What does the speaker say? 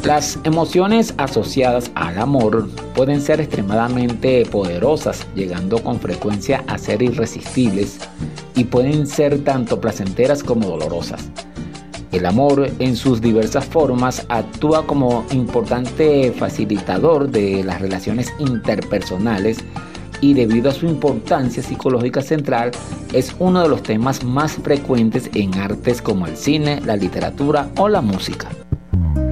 Las emociones asociadas al amor pueden ser extremadamente poderosas, llegando con frecuencia a ser irresistibles y pueden ser tanto placenteras como dolorosas. El amor en sus diversas formas actúa como importante facilitador de las relaciones interpersonales y debido a su importancia psicológica central es uno de los temas más frecuentes en artes como el cine, la literatura o la música.